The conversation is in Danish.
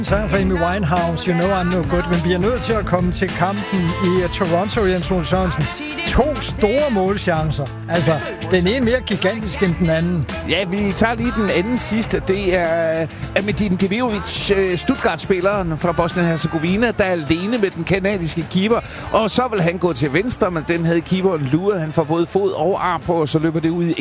sang fra Amy Winehouse, You Know I'm No Good, men bliver nødt til at komme til kampen i Toronto, Jens Rune Sørensen. 2 store målchancer. Altså, den ene mere gigantisk end den anden. Ja, vi tager lige den anden sidste. Det er Amedin Divijovic, Stuttgart-spilleren fra Bosnien-Herzegovina, der er alene med den kanadiske keeper. Og så vil han gå til venstre, men den havde keeperen luret. Han får både fod og arm på, og så løber det ud i